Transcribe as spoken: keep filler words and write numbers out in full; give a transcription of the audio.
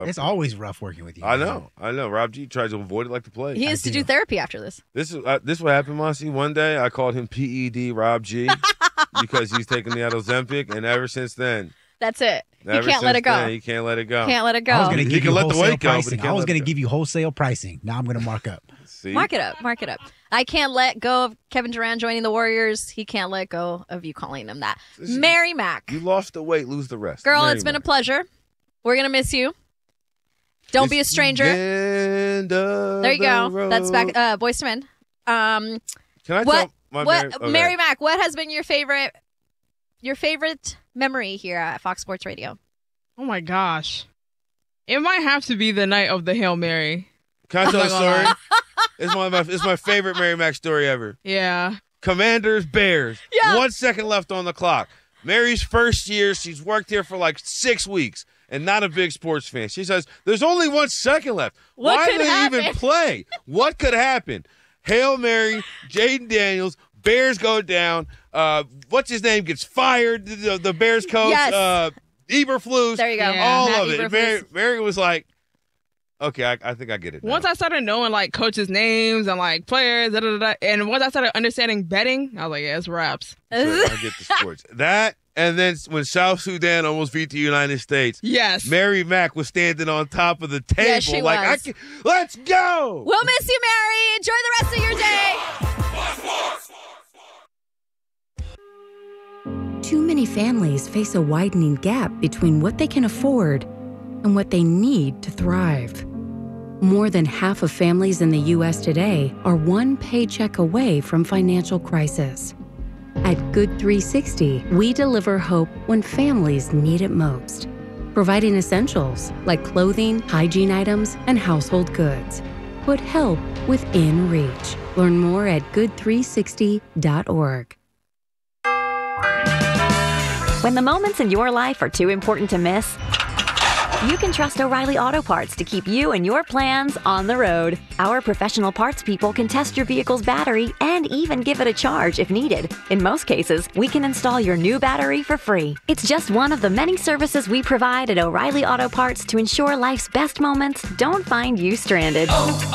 It's always rough working with you. I man. know. I know. Rob G tries to avoid it like the plague. He has I to do do. therapy after this. This is uh, this is what happened, Mossy. One day I called him P E D Rob G because he's taking the Ozempic, and ever since then, That's it. He ever can't let since it go. then, he can't let it go. Can't let it go. I was going to He give can you let the wholesale weight go, but he pricing. can't I was let going it to go. give you wholesale pricing. Now I'm going to mark up. See? Mark it up. Mark it up. I can't let go of Kevin Durant joining the Warriors. He can't let go of you calling him that. Listen, Mary Mack. You lost the weight, lose the rest. Girl, Mary it's been a Mack. pleasure. We're going to miss you. Don't It's be a stranger. the end of There you go. the That's back. road. Uh, Boyz two Men. Um, Can I what? tell my what? Mary, okay. Mary Mack. What has been your favorite? Your favorite memory here at Fox Sports Radio? Oh my gosh. It might have to be the night of the Hail Mary. Can I tell a I'm not gonna story? It's one of my it's my favorite Mary Mack story ever. Yeah. Commanders, Bears. Yeah. One second left on the clock. Mary's first year. She's worked here for like six weeks and not a big sports fan. She says, there's only one second left. What Why could do they happen? even play? What could happen? Hail Mary, Jaden Daniels, Bears go down. Uh, what's his name gets fired. The, the, the Bears coach, Yes. uh, Eberflus. There you go. Yeah. All Matt of it. Eberflus. Mary, Mary was like, okay, I, I think I get it now. Once I started knowing like coaches' names and like players, da, da, da, da, and once I started understanding betting, I was like, yeah, it's raps. So I get the sports. That, and then when South Sudan almost beat the United States, Yes. Mary Mack was standing on top of the table. Yes, she like, I was. can, let's go. We'll miss you, Mary. Enjoy the rest of your day. Too many families face a widening gap between what they can afford and what they need to thrive. More than half of families in the U S today are one paycheck away from financial crisis. At Good three sixty, we deliver hope when families need it most, providing essentials like clothing, hygiene items, and household goods. Put help within reach. Learn more at good three sixty dot org. When the moments in your life are too important to miss, you can trust O'Reilly Auto Parts to keep you and your plans on the road. Our professional parts people can test your vehicle's battery and even give it a charge if needed. In most cases, we can install your new battery for free. It's just one of the many services we provide at O'Reilly Auto Parts to ensure life's best moments don't find you stranded.